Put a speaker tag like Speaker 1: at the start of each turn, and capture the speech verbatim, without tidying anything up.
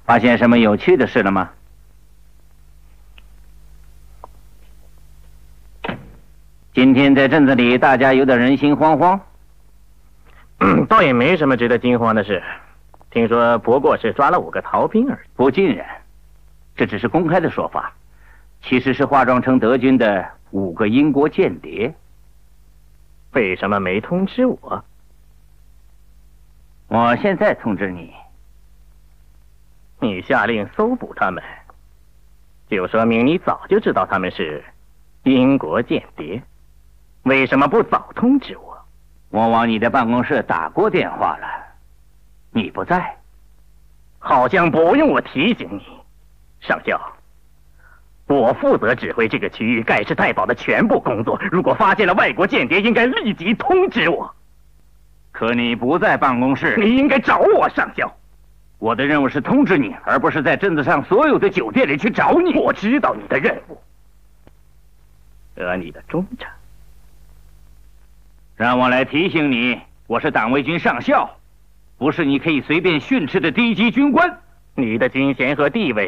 Speaker 1: 发现什么有趣的事了吗？今天在镇子里，大家有点人心惶惶。
Speaker 2: 嗯，倒也没什么值得惊慌的事。听说不过是抓了五个逃兵而已。
Speaker 1: 不尽然，这只是公开的说法，其实是化妆成德军的五个英国间谍。
Speaker 2: 为什么没通知我？
Speaker 1: 我现在通知你。
Speaker 2: 你下令搜捕他们，就说明你早就知道他们是英国间谍。为什么不早通知我？
Speaker 1: 我往你的办公室打过电话了，你不在。
Speaker 2: 好像不用我提醒你，上校。我负责指挥这个区域盖世太保的全部工作。如果发现了外国间谍，应该立即通知我。
Speaker 1: 可你不在办公室。
Speaker 2: 你应该找我，上校。
Speaker 1: 我的任务是通知你，而不是在镇子上所有的酒店里去找你。
Speaker 2: 我知道你的任务和你的忠诚。
Speaker 1: 让我来提醒你，我是党卫军上校，不是你可以随便训斥的低级军官。
Speaker 2: 你的军衔和地位